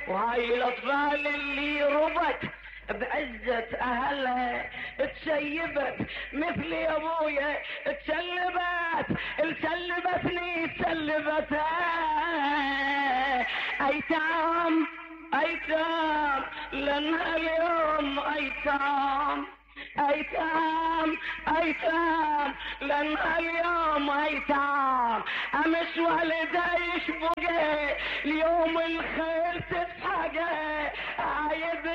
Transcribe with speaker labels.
Speaker 1: وهاي الاطفال اللي ربت بعزة اهلها تسيبت مثل يا ابويا تسلبتني تسلبتها ايتام لانها اليوم ايتام لانها اليوم ايتام. امس والده يشبقه اليوم الخيل تسحقه عايد